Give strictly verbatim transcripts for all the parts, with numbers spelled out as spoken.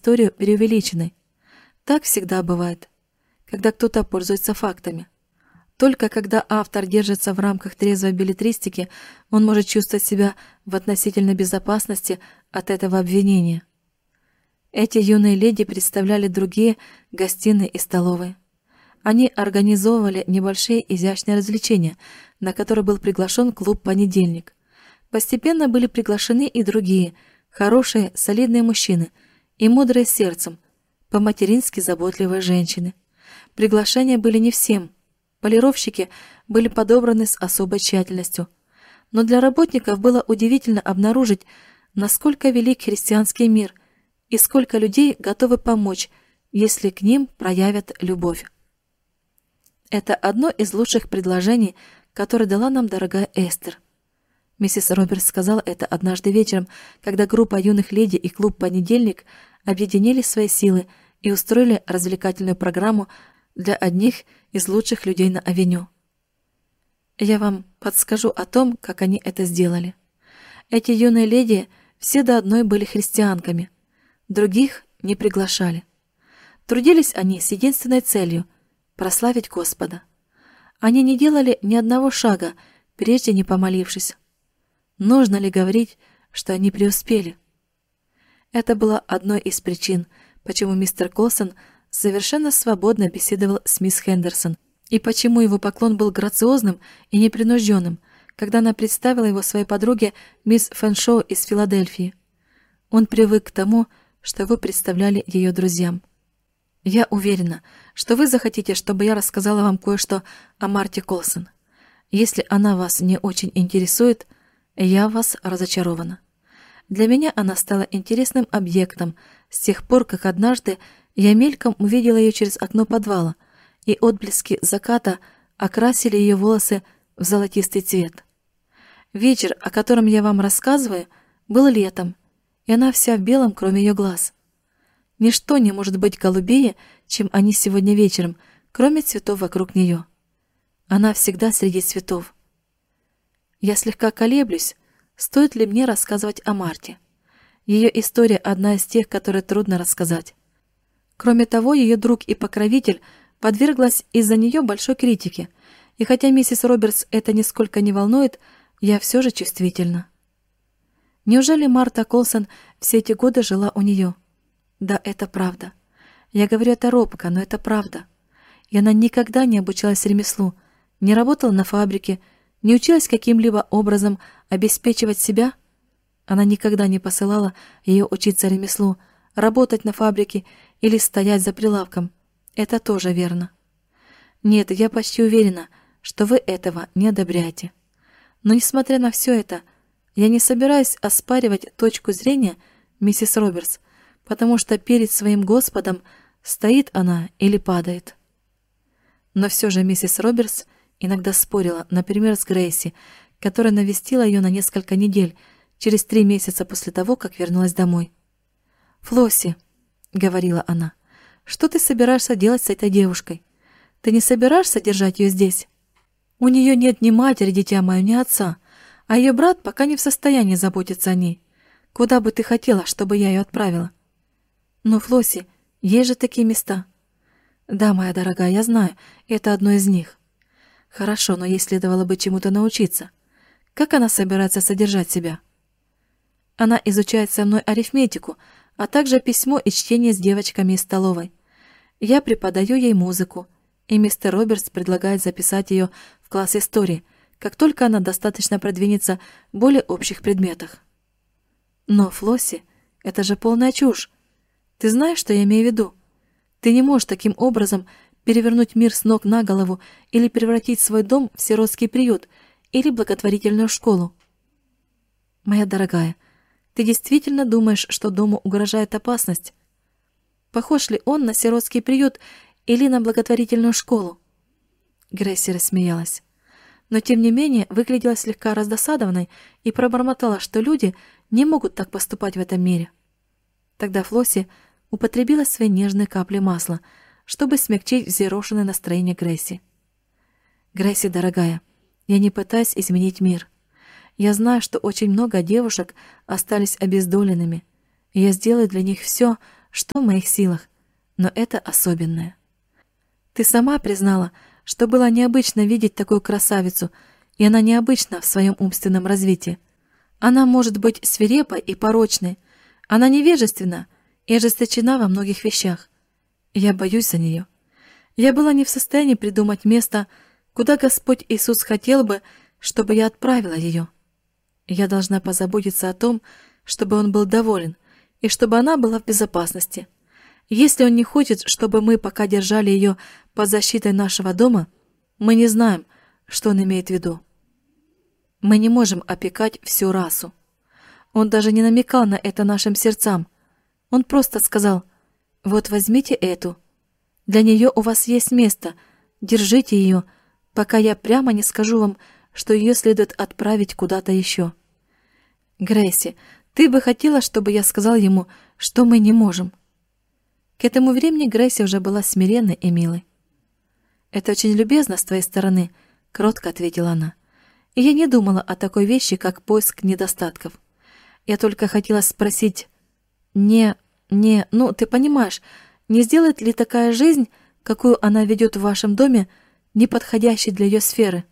историю преувеличенной. Так всегда бывает, когда кто-то пользуется фактами. Только когда автор держится в рамках трезвой беллетристики, он может чувствовать себя в относительной безопасности от этого обвинения. Эти юные леди представляли другие гостиные и столовые. Они организовывали небольшие изящные развлечения, на которые был приглашен клуб «Понедельник». Постепенно были приглашены и другие, хорошие, солидные мужчины и мудрые сердцем, по-матерински заботливые женщины. Приглашения были не всем. Полировщики были подобраны с особой тщательностью. Но для работников было удивительно обнаружить, насколько велик христианский мир и сколько людей готовы помочь, если к ним проявят любовь. Это одно из лучших предложений, которое дала нам дорогая Эстер. Миссис Робертс сказала это однажды вечером, когда группа юных леди и клуб «Понедельник» объединили свои силы и устроили развлекательную программу для одних из лучших людей на авеню. Я вам подскажу о том, как они это сделали. Эти юные леди все до одной были христианками, других не приглашали. Трудились они с единственной целью – прославить Господа. Они не делали ни одного шага, прежде не помолившись. Нужно ли говорить, что они преуспели? Это было одной из причин, почему мистер Колсон совершенно свободно беседовал с мисс Хендерсон, и почему его поклон был грациозным и непринужденным, когда она представила его своей подруге мисс Фэншоу из Филадельфии. Он привык к тому, что его представляли ее друзьям. «Я уверена, что вы захотите, чтобы я рассказала вам кое-что о Марте Колсон. Если она вас не очень интересует, я в вас разочарована. Для меня она стала интересным объектом с тех пор, как однажды я мельком увидела ее через окно подвала, и отблески заката окрасили ее волосы в золотистый цвет. Вечер, о котором я вам рассказываю, был летом, и она вся в белом, кроме ее глаз. Ничто не может быть голубее, чем они сегодня вечером, кроме цветов вокруг нее. Она всегда среди цветов. Я слегка колеблюсь, стоит ли мне рассказывать о Марте. Ее история одна из тех, которые трудно рассказать. Кроме того, ее друг и покровитель подверглась из-за нее большой критике, и хотя миссис Робертс это нисколько не волнует, я все же чувствительна. Неужели Марта Колсон все эти годы жила у нее? Да, это правда. Я говорю это робко, но это правда. И она никогда не обучалась ремеслу, не работала на фабрике, не училась каким-либо образом обеспечивать себя. Она никогда не посылала ее учиться ремеслу, работать на фабрике или стоять за прилавком. Это тоже верно. Нет, я почти уверена, что вы этого не одобряете. Но несмотря на все это, я не собираюсь оспаривать точку зрения миссис Робертс, потому что перед своим Господом стоит она или падает. Но все же миссис Робертс иногда спорила, например, с Грейси, которая навестила ее на несколько недель, через три месяца после того, как вернулась домой. «Флосси», — говорила она, — «что ты собираешься делать с этой девушкой? Ты не собираешься держать ее здесь? У нее нет ни матери, дитя мое, ни отца, а ее брат пока не в состоянии заботиться о ней. Куда бы ты хотела, чтобы я ее отправила?» «Ну, Флосси, есть же такие места». «Да, моя дорогая, я знаю, это одно из них». «Хорошо, но ей следовало бы чему-то научиться. Как она собирается содержать себя?» «Она изучает со мной арифметику, а также письмо и чтение с девочками из столовой. Я преподаю ей музыку, и мистер Робертс предлагает записать ее в класс истории, как только она достаточно продвинется в более общих предметах». «Но, Флосси, это же полная чушь. Ты знаешь, что я имею в виду? Ты не можешь таким образом перевернуть мир с ног на голову или превратить свой дом в сиротский приют или благотворительную школу». «Моя дорогая, ты действительно думаешь, что дому угрожает опасность? Похож ли он на сиротский приют или на благотворительную школу?» Грейси рассмеялась, но тем не менее выглядела слегка раздосадованной и пробормотала, что люди не могут так поступать в этом мире. Тогда Флосси употребила свои нежные капли масла, чтобы смягчить взъерошенное настроение Грейси. «Грейси, дорогая, я не пытаюсь изменить мир. Я знаю, что очень много девушек остались обездоленными, и я сделаю для них все, что в моих силах, но это особенное. Ты сама признала, что было необычно видеть такую красавицу, и она необычна в своем умственном развитии. Она может быть свирепой и порочной, она невежественна и ожесточена во многих вещах. Я боюсь за нее. Я была не в состоянии придумать место, куда Господь Иисус хотел бы, чтобы я отправила ее. Я должна позаботиться о том, чтобы Он был доволен, и чтобы она была в безопасности. Если Он не хочет, чтобы мы пока держали ее под защитой нашего дома, мы не знаем, что Он имеет в виду. Мы не можем опекать всю расу. Он даже не намекал на это нашим сердцам. Он просто сказал: «Вот возьмите эту. Для нее у вас есть место. Держите ее, пока я прямо не скажу вам, что ее следует отправить куда-то еще». Грейси, ты бы хотела, чтобы я сказал ему, что мы не можем? К этому времени Грейси уже была смиренной и милой. «Это очень любезно с твоей стороны», — кротко ответила она. «И я не думала о такой вещи, как поиск недостатков. Я только хотела спросить, не, не, ну, ты понимаешь, не сделает ли такая жизнь, какую она ведет в вашем доме, неподходящей для ее сферы?»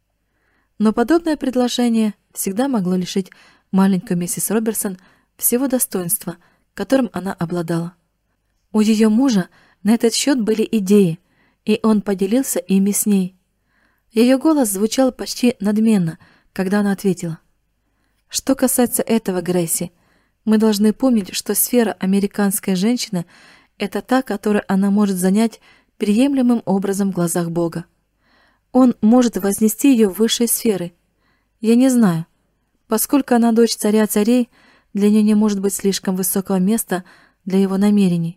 Но подобное предложение всегда могло лишить маленькую миссис Робертсон всего достоинства, которым она обладала. У ее мужа на этот счет были идеи, и он поделился ими с ней. Ее голос звучал почти надменно, когда она ответила: «Что касается этого, Грейси, мы должны помнить, что сфера американской женщины — это та, которую она может занять приемлемым образом в глазах Бога. Он может вознести ее в высшие сферы. Я не знаю. Поскольку она дочь царя царей, для нее не может быть слишком высокого места для его намерений».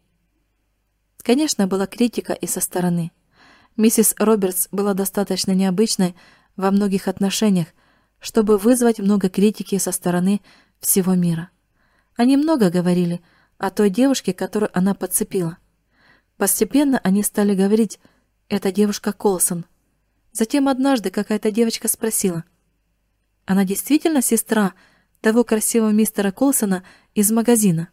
Конечно, была критика и со стороны. Миссис Робертс была достаточно необычной во многих отношениях, чтобы вызвать много критики со стороны всего мира. Они много говорили о той девушке, которую она подцепила. Постепенно они стали говорить: «Это девушка Колсон». Затем однажды какая-то девочка спросила: «Она действительно сестра того красивого мистера Колсона из магазина?»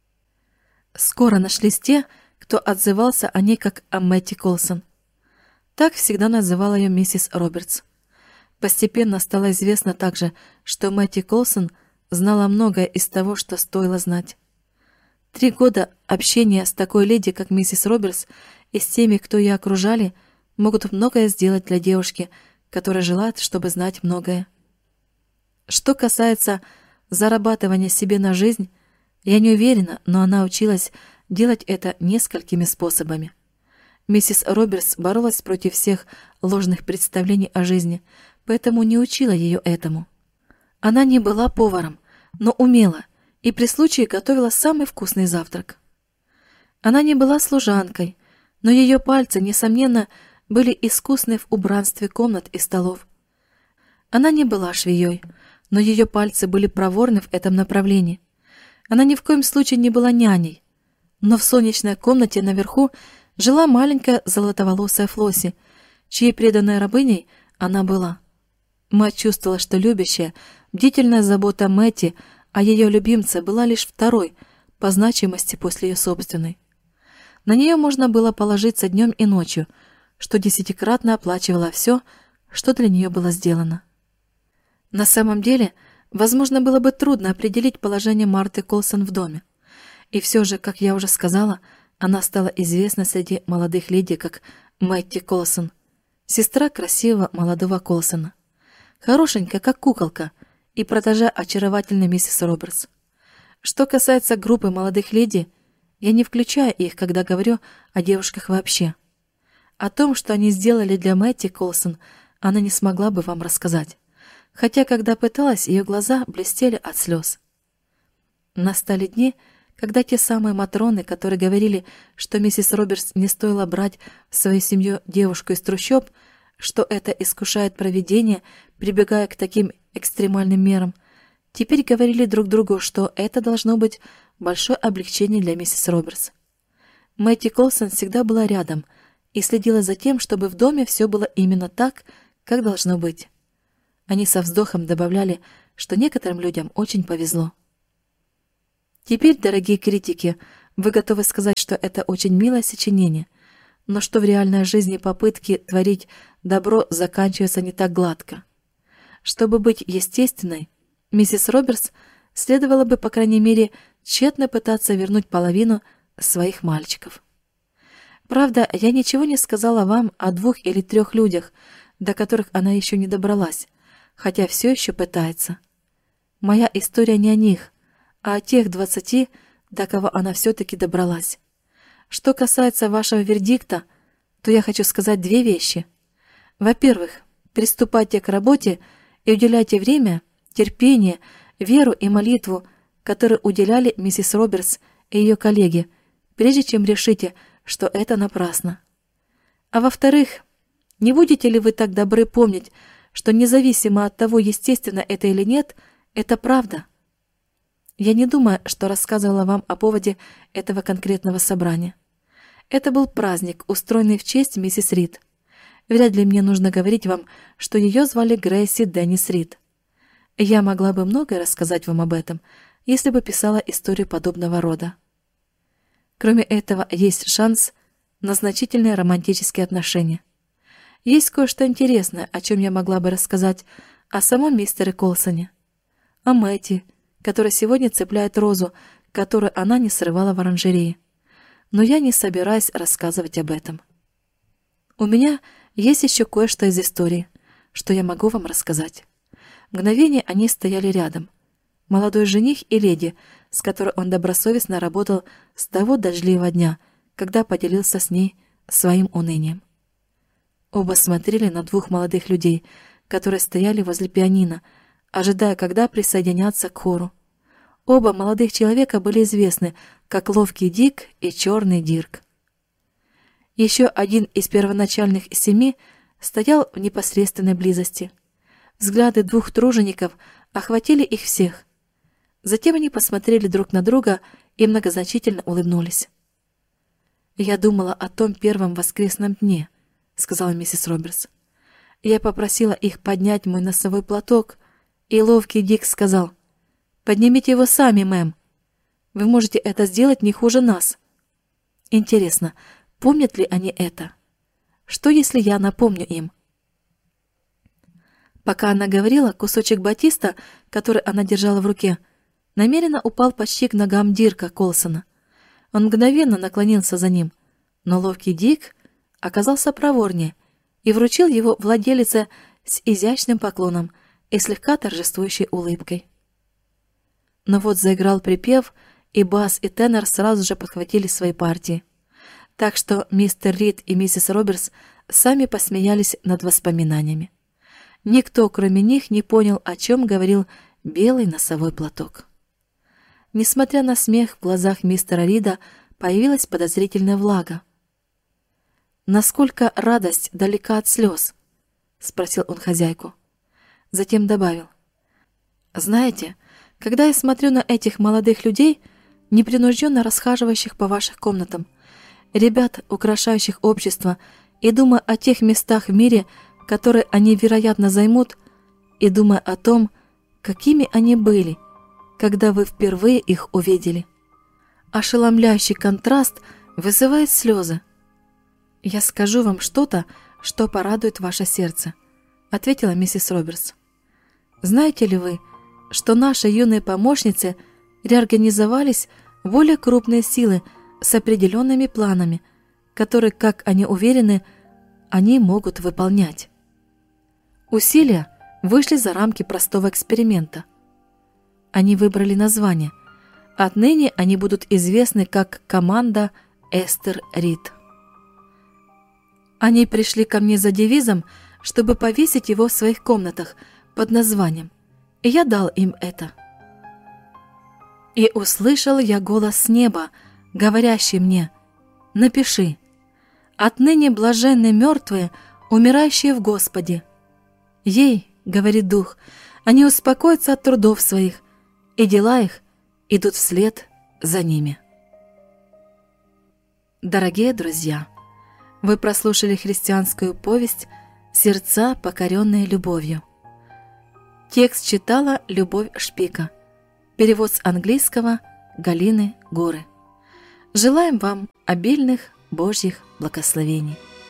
Скоро нашлись те, кто отзывался о ней как о Мэтти Колсон. Так всегда называла ее миссис Робертс. Постепенно стало известно также, что Мэтти Колсон знала многое из того, что стоило знать. Три года общения с такой леди, как миссис Робертс, и с теми, кто ее окружали, могут многое сделать для девушки, которая желает, чтобы знать многое. Что касается зарабатывания себе на жизнь, я не уверена, но она училась делать это несколькими способами. Миссис Робертс боролась против всех ложных представлений о жизни, поэтому не учила ее этому. Она не была поваром, но умела и при случае готовила самый вкусный завтрак. Она не была служанкой, но ее пальцы, несомненно, были искусны в убранстве комнат и столов. Она не была швеей, но ее пальцы были проворны в этом направлении. Она ни в коем случае не была няней, но в солнечной комнате наверху жила маленькая золотоволосая Флосси, чьей преданной рабыней она была. Мать чувствовала, что любящая, бдительная забота Мэтти о ее любимце была лишь второй по значимости после ее собственной. На нее можно было положиться днем и ночью, что десятикратно оплачивало все, что для нее было сделано. На самом деле, возможно, было бы трудно определить положение Марты Колсон в доме. И все же, как я уже сказала, она стала известна среди молодых леди как Мэтти Колсон, сестра красивого молодого Колсона, хорошенькая, как куколка, и протежа очаровательной миссис Робертс. Что касается группы молодых леди, я не включаю их, когда говорю о девушках вообще. О том, что они сделали для Мэтти Колсон, она не смогла бы вам рассказать, хотя, когда пыталась, ее глаза блестели от слез. Настали дни, когда те самые матроны, которые говорили, что миссис Робертс не стоило брать в свою семью девушку из трущоб, что это искушает провидение, прибегая к таким экстремальным мерам, теперь говорили друг другу, что это должно быть большое облегчение для миссис Робертс. Мэтти Колсон всегда была рядом и следила за тем, чтобы в доме все было именно так, как должно быть. Они со вздохом добавляли, что некоторым людям очень повезло. Теперь, дорогие критики, Вы готовы сказать, что это очень милое сочинение, но что в реальной жизни попытки творить добро заканчиваются не так гладко. Чтобы быть естественной, миссис Робертс следовало бы, по крайней мере, тщетно пытаться вернуть половину своих мальчиков. Правда, я ничего не сказала вам о двух или трех людях, до которых она еще не добралась, хотя все еще пытается. Моя история не о них, а о тех двадцати, до кого она все-таки добралась. Что касается вашего вердикта, то я хочу сказать две вещи. Во-первых, приступайте к работе и уделяйте время, терпение, веру и молитву, которые уделяли миссис Робертс и ее коллеги, прежде чем решите, что это напрасно. А во-вторых, не будете ли вы так добры помнить, что независимо от того, естественно это или нет, это правда? Я не думаю, что рассказывала вам о поводе этого конкретного собрания. Это был праздник, устроенный в честь миссис Рид. Вряд ли мне нужно говорить вам, что ее звали Грейси Деннис Рид. Я могла бы многое рассказать вам об этом, если бы писала историю подобного рода. Кроме этого, есть шанс на значительные романтические отношения. Есть кое-что интересное, о чем я могла бы рассказать о самом мистере Колсоне, о Мэтти, которая сегодня цепляет розу, которую она не срывала в оранжерее. Но я не собираюсь рассказывать об этом. У меня есть еще кое-что из истории, что я могу вам рассказать. Мгновение они стояли рядом. Молодой жених и леди, с которой он добросовестно работал с того дождливого дня, когда поделился с ней своим унынием. Оба смотрели на двух молодых людей, которые стояли возле пианино, ожидая, когда присоединятся к хору. Оба молодых человека были известны как Ловкий Дик и Черный Дирк. Еще один из первоначальных семи стоял в непосредственной близости. Взгляды двух тружеников охватили их всех. Затем они посмотрели друг на друга и многозначительно улыбнулись. «Я думала о том первом воскресном дне», — сказала миссис Робертс. «Я попросила их поднять мой носовой платок, и Ловкий Дик сказал: «Поднимите его сами, мэм. Вы можете это сделать не хуже нас». Интересно, помнят ли они это? Что, если я напомню им?» Пока она говорила, кусочек батиста, который она держала в руке, намеренно упал почти к ногам Дирка Колсона. Он мгновенно наклонился за ним, но Ловкий Дик оказался проворнее и вручил его владелице с изящным поклоном и слегка торжествующей улыбкой. Но вот заиграл припев, и бас, и тенор сразу же подхватили свои партии. Так что мистер Рид и миссис Робертс сами посмеялись над воспоминаниями. Никто, кроме них, не понял, о чем говорил белый носовой платок. Несмотря на смех, в глазах мистера Рида появилась подозрительная влага. «Насколько радость далека от слез?» — спросил он хозяйку. Затем добавил: «Знаете, когда я смотрю на этих молодых людей, непринужденно расхаживающих по вашим комнатам, ребят, украшающих общество, и думаю о тех местах в мире, которые они, вероятно, займут, и думаю о том, какими они были, когда вы впервые их увидели. Ошеломляющий контраст вызывает слезы. Я скажу вам что-то, что порадует ваше сердце», — ответила миссис Робертс. «Знаете ли вы, что наши юные помощницы реорганизовались в более крупные силы с определенными планами, которые, как они уверены, они могут выполнять? Усилия вышли за рамки простого эксперимента. Они выбрали название. Отныне они будут известны как команда Эстер Рид. Они пришли ко мне за девизом, чтобы повесить его в своих комнатах под названием, и я дал им это. И услышал я голос с неба, говорящий мне: «Напиши: отныне блаженны мертвые, умирающие в Господе. Ей, — говорит Дух, — они успокоятся от трудов своих, и дела их идут вслед за ними». Дорогие друзья, вы прослушали христианскую повесть «Сердца, покоренные любовью». Текст читала Любовь Шпика. Перевод с английского Галины Горы. Желаем вам обильных Божьих благословений.